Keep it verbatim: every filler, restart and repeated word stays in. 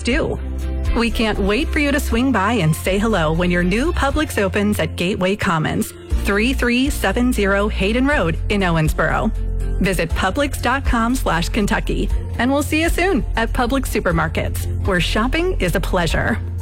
do. We can't wait for you to swing by and say hello when your new Publix opens at Gateway Commons, thirty-three seventy Hayden Road in Owensboro. Visit Publix.com slash Kentucky, and we'll see you soon at Publix Supermarkets, where shopping is a pleasure.